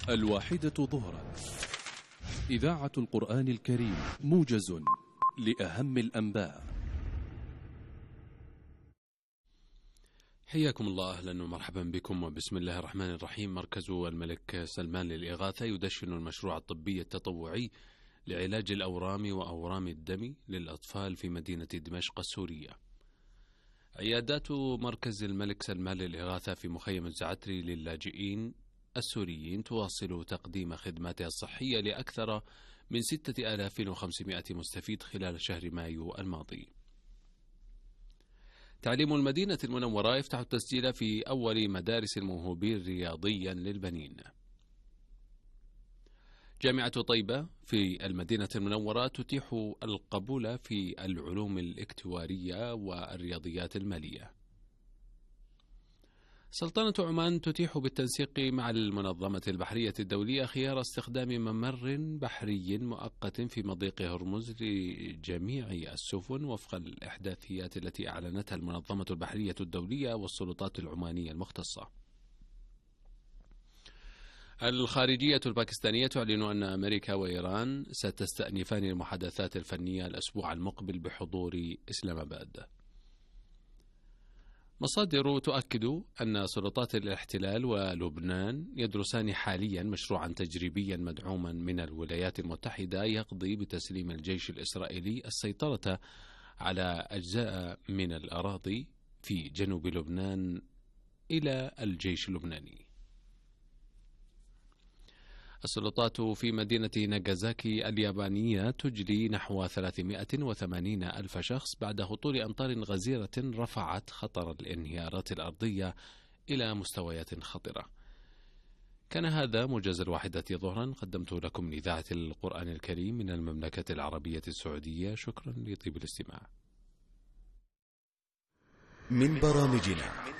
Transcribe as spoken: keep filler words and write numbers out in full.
الواحدة ظهرا، إذاعة القرآن الكريم، موجز لأهم الأنباء. حياكم الله، أهلا ومرحبا بكم، وبسم الله الرحمن الرحيم. مركز الملك سلمان للإغاثة يدشن المشروع الطبي التطوعي لعلاج الأورام وأورام الدم للأطفال في مدينة دمشق السورية. عيادات مركز الملك سلمان للإغاثة في مخيم الزعتري للاجئين السوريين تواصل تقديم خدماتها الصحية لأكثر من ستة آلاف وخمسمائة مستفيد خلال شهر مايو الماضي. تعليم المدينة المنورة يفتح التسجيل في أول مدارس الموهوبين رياضيا للبنين. جامعة طيبة في المدينة المنورة تتيح القبول في العلوم الاكتوارية والرياضيات المالية. سلطنة عمان تتيح بالتنسيق مع المنظمة البحرية الدولية خيار استخدام ممر بحري مؤقت في مضيق هرمز لجميع السفن وفق الإحداثيات التي أعلنتها المنظمة البحرية الدولية والسلطات العمانية المختصة. الخارجية الباكستانية تعلن أن أمريكا وإيران ستستأنفان المحادثات الفنية الأسبوع المقبل بحضور إسلام آباد. مصادر تؤكد أن سلطات الاحتلال ولبنان يدرسان حاليا مشروعا تجريبيا مدعوما من الولايات المتحدة يقضي بتسليم الجيش الإسرائيلي السيطرة على أجزاء من الأراضي في جنوب لبنان إلى الجيش اللبناني. السلطات في مدينة ناغازاكي اليابانية تجلي نحو ثلاثمائة وثمانين ألف شخص بعد هطول أمطار غزيرة رفعت خطر الانهيارات الأرضية إلى مستويات خطرة. كان هذا موجز الواحدة ظهرا، قدمت لكم من إذاعة القرآن الكريم من المملكة العربية السعودية. شكرا لطيب الاستماع. من برامجنا